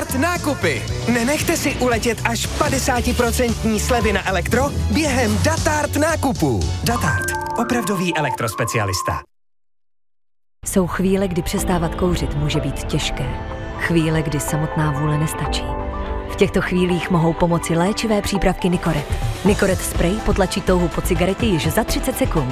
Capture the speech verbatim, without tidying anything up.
Dart nákupy. Nenechte si uletět až padesát procent slevy na elektro během Datart nákupů. Datart. Opravdový elektrospecialista. Jsou chvíle, kdy přestávat kouřit může být těžké. Chvíle, kdy samotná vůle nestačí. V těchto chvílích mohou pomoci léčivé přípravky Nicoret. Nicoret spray potlačí touhu po cigaretě již za třicet sekund.